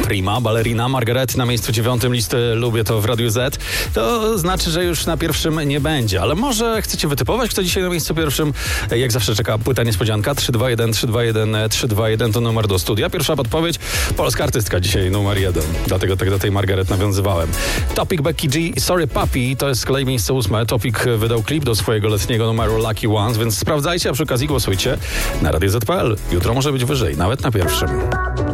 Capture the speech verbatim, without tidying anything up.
Prima, Ballerina, Margaret na miejscu dziewiątym listy Lubię to w Radiu Z. To znaczy, że już na pierwszym nie będzie, ale może chcecie wytypować, kto dzisiaj na miejscu pierwszym. Jak zawsze czeka płyta niespodzianka. trzy dwa jeden, trzy dwa jeden, trzy dwa jeden to numer do studia. Pierwsza podpowiedź, polska artystka dzisiaj numer jeden. Dlatego tak do tej Margaret nawiązywałem. Topic, Becky G, Sorry Puppy, to jest z kolei miejsce ósme. Topic wydał klip do swojego letniego numeru Lucky Ones, więc sprawdzajcie, a przy okazji głosujcie na radio zet kropka pe el. Jutro może być wyżej, nawet na pierwszym.